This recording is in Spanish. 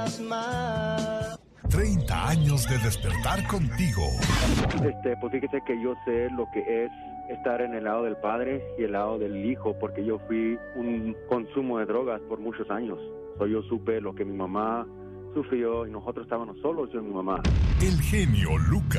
30 años de despertar contigo. Pues fíjese que yo sé lo que es estar en el lado del padre y el lado del hijo, porque yo fui un consumo de drogas por muchos años. Yo supe lo que mi mamá sufrió y nosotros estábamos solos, yo y mi mamá. El genio Lucas.